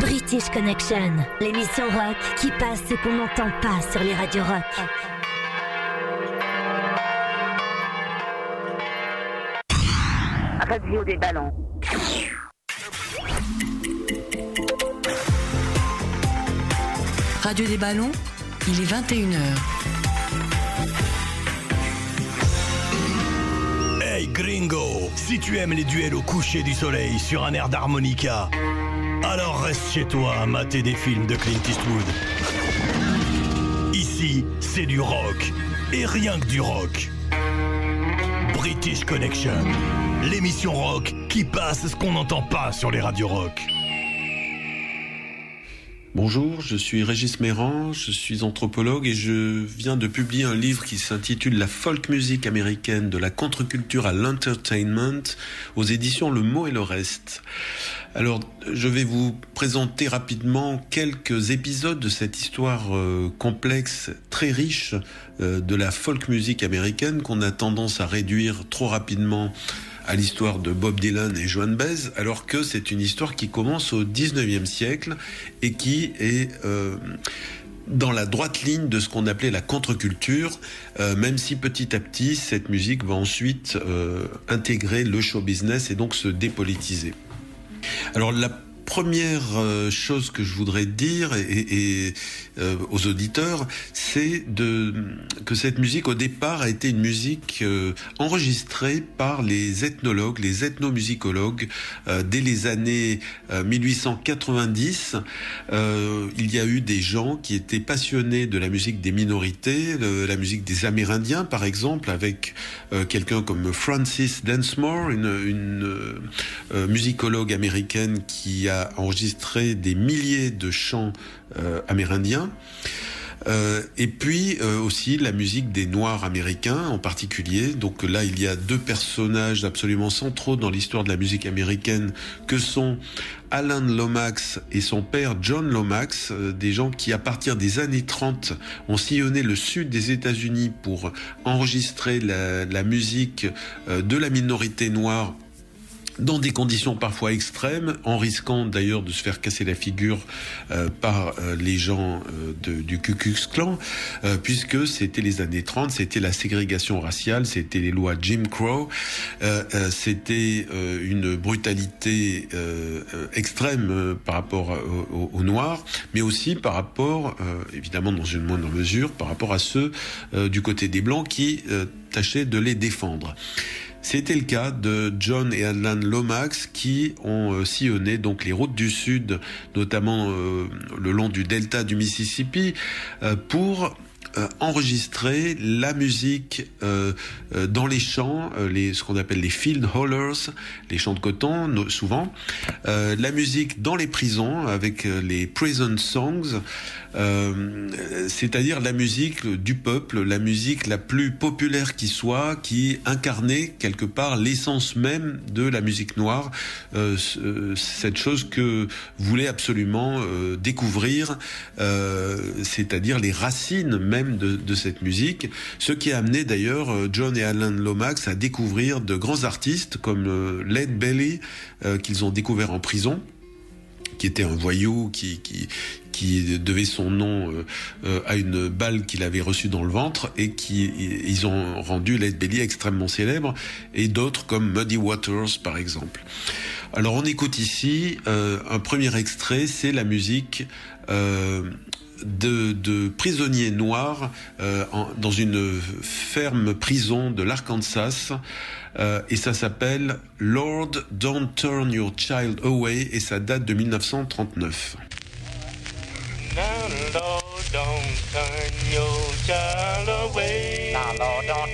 British Connection, l'émission rock qui passe ce qu'on n'entend pas sur les radios rock. Radio des ballons. Radio des ballons, il est 21h. Hey gringo, si tu aimes les duels au coucher du soleil sur un air d'harmonica, alors reste chez toi à mater des films de Clint Eastwood. Ici, c'est du rock, et rien que du rock. British Connection, l'émission rock qui passe ce qu'on n'entend pas sur les radios rock. Bonjour, je suis Régis Méran, je suis anthropologue et je viens de publier un livre qui s'intitule La folk music américaine de la contre-culture à l'entertainment aux éditions Le Mot et le Reste. Alors, je vais vous présenter rapidement quelques épisodes de cette histoire complexe, très riche de la folk music américaine qu'on a tendance à réduire trop rapidement à l'histoire de Bob Dylan et Joan Baez, alors que c'est une histoire qui commence au 19e siècle et qui est dans la droite ligne de ce qu'on appelait la contre-culture, même si petit à petit, cette musique va ensuite intégrer le show business et donc se dépolitiser. Alors la première chose que je voudrais dire aux auditeurs, c'est que cette musique au départ a été une musique enregistrée par les ethnologues, les ethnomusicologues dès les années 1890. Il y a eu des gens qui étaient passionnés de la musique des minorités, la musique des Amérindiens par exemple, avec quelqu'un comme Frances Densmore, une musicologue américaine qui a enregistré des milliers de chants amérindiens. Et puis aussi la musique des Noirs américains en particulier. Donc là, il y a deux personnages absolument centraux dans l'histoire de la musique américaine que sont Alan Lomax et son père John Lomax, des gens qui à partir des années 30 ont sillonné le sud des États-Unis pour enregistrer la musique de la minorité noire dans des conditions parfois extrêmes, en risquant d'ailleurs de se faire casser la figure par les gens du Ku Klux Klan, puisque c'était les années 30, c'était la ségrégation raciale, c'était les lois Jim Crow, c'était une brutalité extrême par rapport aux Noirs, mais aussi par rapport, évidemment dans une moindre mesure, par rapport à ceux du côté des Blancs qui tâchaient de les défendre. C'était le cas de John et Alan Lomax qui ont sillonné donc les routes du Sud, notamment le long du delta du Mississippi, pour enregistrer la musique dans les champs, ce qu'on appelle les field hollers, les champs de coton souvent, la musique dans les prisons avec les prison songs, c'est-à-dire la musique du peuple, la musique la plus populaire qui soit, qui incarnait quelque part l'essence même de la musique noire, cette chose que voulait absolument découvrir, c'est-à-dire les racines même de cette musique, ce qui a amené d'ailleurs John et Alan Lomax à découvrir de grands artistes comme Lead Belly, qu'ils ont découvert en prison, qui était un voyou qui devait son nom à une balle qu'il avait reçue dans le ventre, et ils ont rendu Lead Belly extrêmement célèbre, et d'autres comme Muddy Waters par exemple. Alors on écoute ici un premier extrait, c'est la musique de prisonniers noirs dans une ferme prison de l'Arkansas, et ça s'appelle Lord Don't Turn Your Child Away, et ça date de 1939. Now, Lord, don't turn your child away. Now, Lord, don't